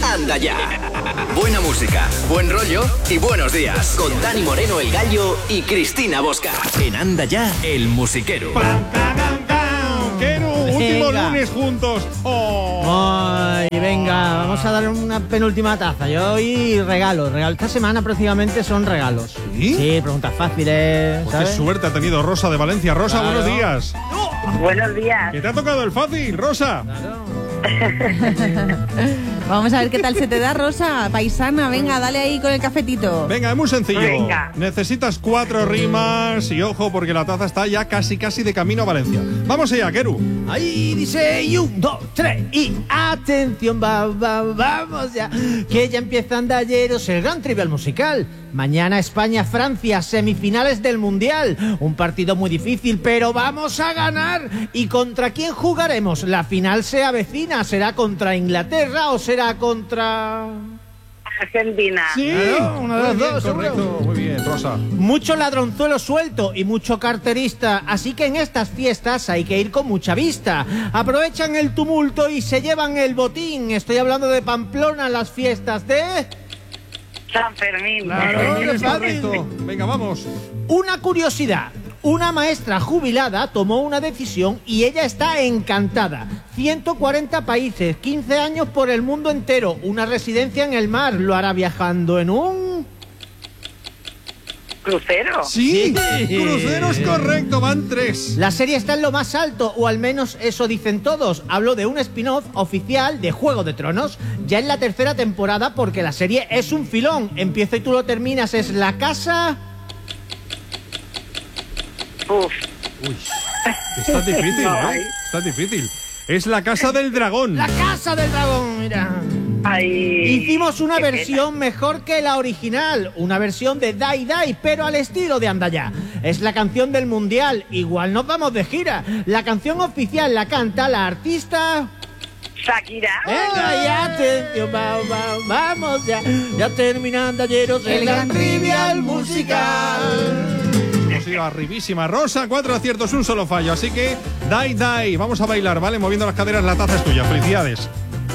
Anda ya. Buena música, buen rollo y buenos días. Con Dani Moreno, el Gallo, y Cristina Bosca. En Anda ya, el musiquero. Último lunes juntos. Ay, venga, vamos a dar una penúltima taza. Yo hoy regalos. Esta semana próximamente son regalos. ¿Sí? Sí, preguntas fáciles, Pues ¿sabes? qué suerte ha tenido Rosa de Valencia. Rosa, Claro. buenos días. Buenos días. ¿Qué te ha tocado el fácil, Rosa? Vamos a ver qué tal se te da, Rosa. Paisana, venga, dale ahí con el cafetito. Venga, es muy sencillo. Venga. Necesitas 4 rimas y ojo porque la taza está ya casi de camino a Valencia. Vamos allá, Keru. Ahí dice, y 1, 2, 3, y atención, vamos ya, que ya empieza Andalleros, el gran trivial musical. Mañana España-Francia, semifinales del Mundial. Un partido muy difícil, pero vamos a ganar. ¿Y contra quién jugaremos? La final se avecina. ¿Será contra Inglaterra o será contra...? Argentina. Sí, Claro, uno de los muy bien, dos, seguro. correcto. Muy bien, Rosa. Mucho ladronzuelo suelto y mucho carterista, así que en estas fiestas hay que ir con mucha vista. Aprovechan el tumulto y se llevan el botín. Estoy hablando de Pamplona, las fiestas de... San Fermín. Claro. Es correcto. Venga, vamos. Una curiosidad. Una maestra jubilada tomó una decisión y ella está encantada. 140 países, 15 años por el mundo entero, una residencia en el mar. ¿Lo hará viajando en un...? ¿Crucero? Sí, Sí. crucero es correcto, van 3. La serie está en lo más alto, o al menos eso dicen todos. Hablo de un spin-off oficial de Juego de Tronos, ya en la tercera temporada, porque la serie es un filón. Empieza y tú lo terminas, es La Casa... Uf. Está difícil, No, ¿eh? Está difícil. Es La Casa del Dragón. La Casa del Dragón, mira. Ay, Hicimos una qué versión mejor que la original, una versión de Die Die, pero al estilo de Anda Ya. Es la canción del Mundial, igual nos vamos de gira. La canción oficial la canta la artista... pena. Shakira. Venga, ya, atención, vamos ya. Ya terminando ayeros el gran trivial musical. Hemos ido arribísima. Rosa, 4 aciertos, un solo fallo. Así que, die. Vamos a bailar, ¿vale? Moviendo las caderas, la taza es tuya. Felicidades.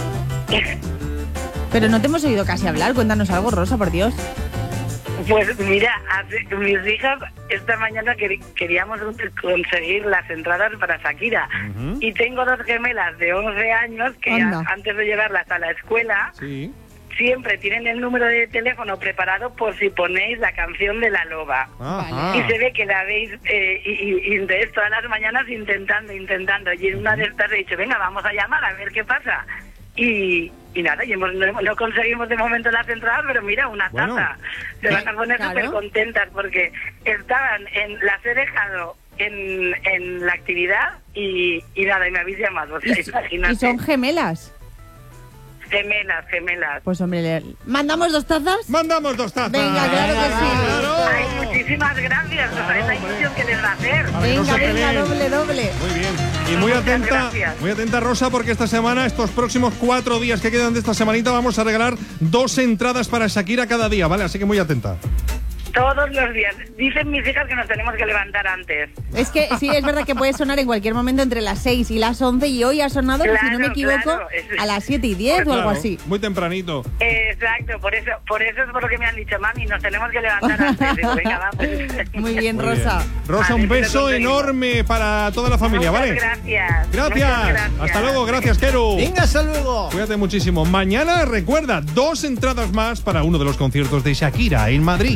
Pero no te hemos oído casi hablar. Cuéntanos algo, Rosa, por Dios. Pues mira, mis hijas esta mañana queríamos conseguir las entradas para Shakira. Y tengo 2 gemelas de 11 años que Anda. antes de llevarlas a la escuela Sí. siempre tienen el número de teléfono preparado por si ponéis la canción de La Loba. Ajá. Y se ve que la veis y entonces todas las mañanas intentando. Y en una de estas he dicho, venga, vamos a llamar a ver qué pasa. Y nada, no conseguimos de momento las entradas, pero mira, una Bueno. taza. Se van a poner Claro. súper contentas porque las he dejado en la actividad y nada, y me habéis llamado. O sea, imagínate. Y son gemelas. Gemelas. Pues hombre, ¿mandamos 2 tazas? Mandamos 2 tazas. Venga, claro que sí. Claro. Ay, muchísimas gracias. No sabéis la ilusión que les va a hacer. Para que no Venga, se venga, peleen. doble. Muy bien. Y Gracias. muy atenta, Rosa, porque esta semana, estos próximos 4 días que quedan de esta semanita, vamos a regalar 2 entradas para Shakira cada día, ¿vale? Así que muy atenta. Todos los días. Dicen mis hijas que nos tenemos que levantar antes. Es que sí, es verdad que puede sonar en cualquier momento entre las 6 y las 11 y hoy ha sonado, Claro, si no me equivoco, claro. a las 7 y 10 o algo Claro, así. Muy tempranito. Exacto, por eso es por lo que me han dicho, mami, nos tenemos que levantar antes. Digo, venga, vamos. Muy bien, Muy Rosa. bien. Rosa, Vale, un que lo beso conseguimos. enorme para toda la familia, Muchas ¿vale? Gracias. Gracias. Muchas gracias. Hasta luego, gracias, Keru. Venga, hasta luego. Cuídate muchísimo. Mañana, recuerda, 2 entradas más para uno de los conciertos de Shakira en Madrid.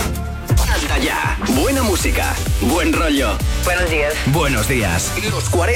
Anda ya. Buena música, buen rollo. Buenos días. Buenos días. Los 40.